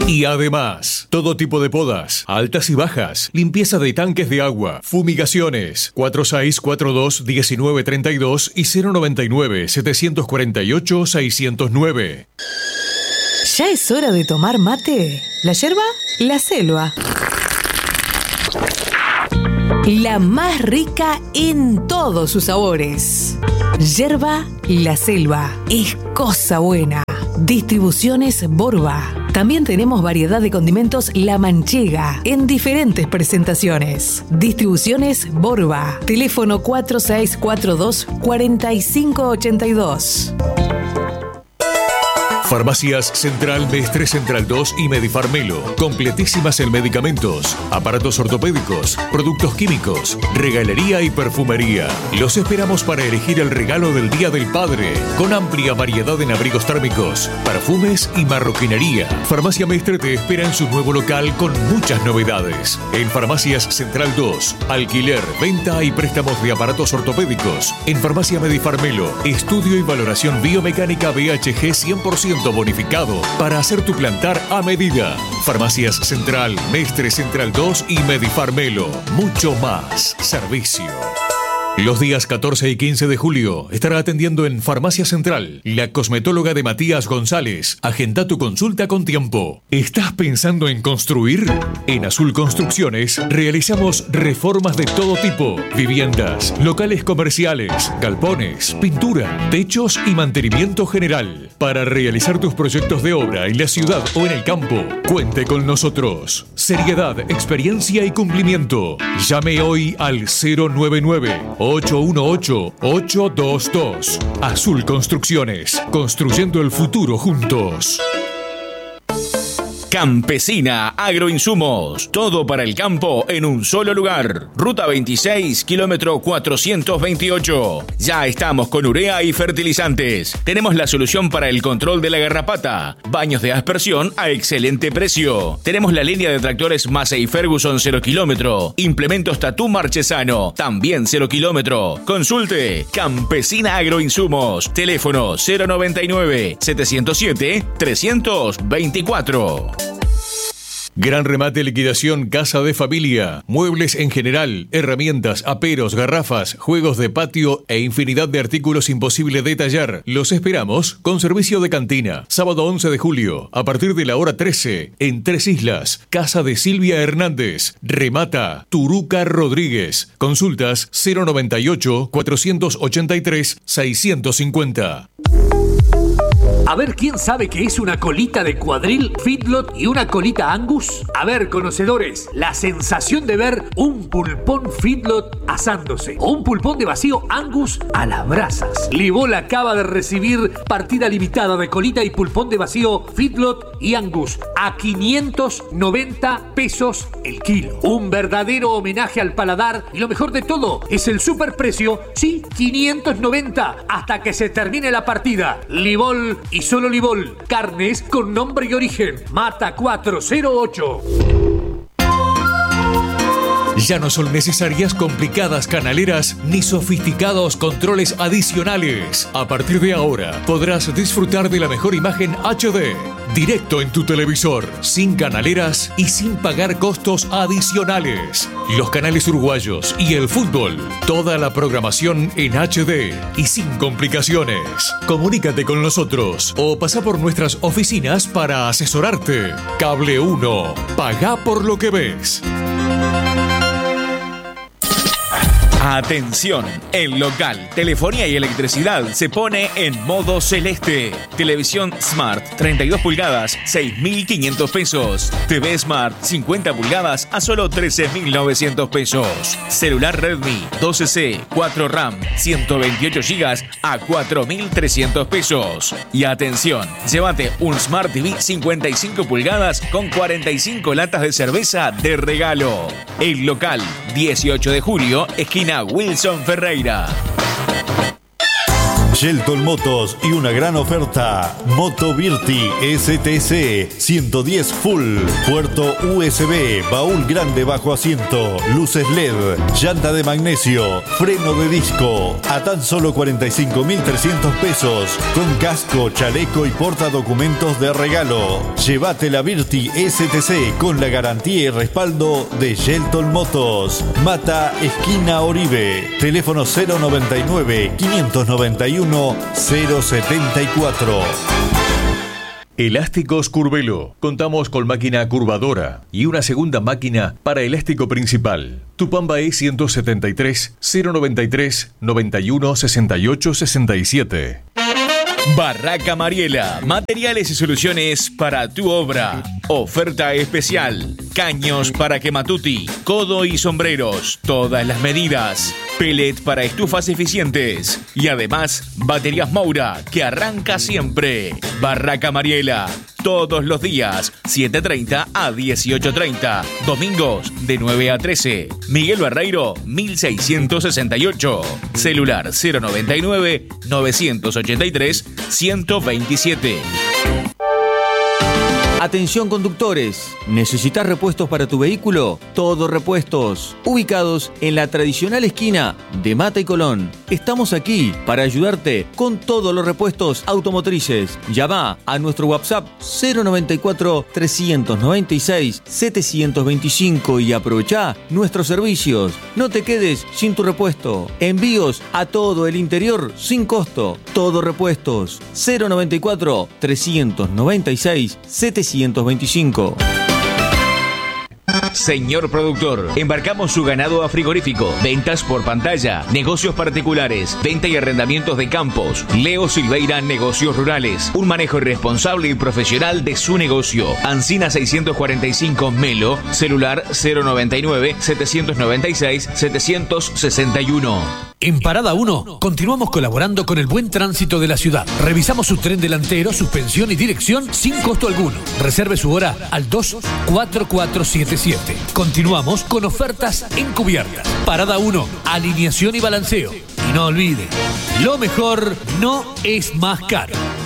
Y además, todo tipo de podas, altas y bajas, limpieza de tanques de agua, fumigaciones, 4642-1932 y 099-748-609. ¿Ya es hora de tomar mate? ¿La yerba? La selva. La más rica en todos sus sabores. Yerba La Selva. Es cosa buena. Distribuciones Borba. También tenemos variedad de condimentos La Manchega en diferentes presentaciones. Distribuciones Borba. Teléfono 4642-4582. Farmacias Central, Mestre Central 2 y Medifarmelo. Completísimas en medicamentos, aparatos ortopédicos, productos químicos, regalería y perfumería. Los esperamos para elegir el regalo del Día del Padre, con amplia variedad en abrigos térmicos, perfumes y marroquinería. Farmacia Mestre te espera en su nuevo local con muchas novedades. En Farmacias Central 2, alquiler, venta y préstamos de aparatos ortopédicos. En Farmacia Medifarmelo, estudio y valoración biomecánica BHG 100% bonificado para hacer tu plantar a medida. Farmacias Central, Mestre Central 2 y Medifarmelo. Mucho más servicio. Los días 14 y 15 de julio estará atendiendo en Farmacia Central la cosmetóloga de Matías González. Agenda tu consulta con tiempo. ¿Estás pensando en construir? En Azul Construcciones realizamos reformas de todo tipo: viviendas, locales comerciales, galpones, pintura, techos y mantenimiento general. Para realizar tus proyectos de obra en la ciudad o en el campo, cuente con nosotros. Seriedad, experiencia y cumplimiento. Llame hoy al 099-818-822. Azul Construcciones, construyendo el futuro juntos. Campesina Agroinsumos, todo para el campo en un solo lugar. Ruta 26, kilómetro 428. Ya estamos con urea y fertilizantes. Tenemos la solución para el control de la garrapata. Baños de aspersión a excelente precio. Tenemos la línea de tractores Massey Ferguson 0 kilómetro. Implementos Tatú Marchesano, también 0 kilómetro. Consulte Campesina Agroinsumos. Teléfono 099-707-324. Gran remate, liquidación, casa de familia, muebles en general, herramientas, aperos, garrafas, juegos de patio e infinidad de artículos imposible de detallar. Los esperamos con servicio de cantina. Sábado 11 de julio, a partir de la hora 13, en Tres Islas, casa de Silvia Hernández. Remata Turuca Rodríguez. Consultas 098-483-650. A ver, ¿quién sabe qué es una colita de cuadril, feedlot y una colita Angus? A ver, conocedores, la sensación de ver un pulpón feedlot asándose o un pulpón de vacío Angus a las brasas. Livol acaba de recibir partida limitada de colita y pulpón de vacío feedlot y Angus a 590 pesos el kilo. Un verdadero homenaje al paladar, y lo mejor de todo es el superprecio, sí, 590 hasta que se termine la partida. Livol y solo Livol, carnes con nombre y origen. Mata 408. Ya no son necesarias complicadas canaleras ni sofisticados controles adicionales. A partir de ahora podrás disfrutar de la mejor imagen HD directo en tu televisor, sin canaleras y sin pagar costos adicionales. Los canales uruguayos y el fútbol, toda la programación en HD y sin complicaciones. Comunícate con nosotros o pasa por nuestras oficinas para asesorarte. Cable 1, pagá por lo que ves. Atención, el local, telefonía y electricidad se pone en modo celeste. Televisión Smart 32 pulgadas, 6.500 pesos. TV Smart 50 pulgadas a solo 13.900 pesos. Celular Redmi 12C, 4 RAM, 128 GB a 4.300 pesos. Y atención, llévate un Smart TV 55 pulgadas con 45 latas de cerveza de regalo. El local, 18 de julio, esquina Wilson Ferreira. Shelton Motos y una gran oferta. Moto Virti STC 110 Full, puerto USB, baúl grande bajo asiento, luces LED, llanta de magnesio, freno de disco, a tan solo 45.300 pesos, con casco, chaleco y portadocumentos de regalo. Llévate la Virti STC con la garantía y respaldo de Shelton Motos. Mata, esquina Oribe. Teléfono 099 591 074. Elásticos Curvelo. Contamos con máquina curvadora y una segunda máquina para elástico principal. Tupamba E173 093 91 68 67. Barraca Mariela, materiales y soluciones para tu obra. Oferta especial: caños para quematuti, codo y sombreros, todas las medidas. Pellet para estufas eficientes. Y además, baterías Moura, que arranca siempre. Barraca Mariela, todos los días, 7:30 a 18:30. Domingos, de 9 a 13. Miguel Barreiro, 1668. Celular 099 983 127. Atención conductores, ¿necesitas repuestos para tu vehículo? Todo Repuestos, ubicados en la tradicional esquina de Mata y Colón. Estamos aquí para ayudarte con todos los repuestos automotrices. Llama a nuestro WhatsApp 094 396 725 y aprovecha nuestros servicios. No te quedes sin tu repuesto. Envíos a todo el interior sin costo. Todo Repuestos 094 396 725. Señor productor, embarcamos su ganado a frigorífico, ventas por pantalla, negocios particulares, venta y arrendamientos de campos. Leo Silveira, negocios rurales, un manejo responsable y profesional de su negocio. Ancina 645 Melo, celular 099 796 761. En Parada 1 continuamos colaborando con el buen tránsito de la ciudad. Revisamos su tren delantero, suspensión y dirección sin costo alguno. Reserve su hora al 24477. Continuamos con ofertas encubiertas. Parada 1, alineación y balanceo. Y no olvide, lo mejor no es más caro.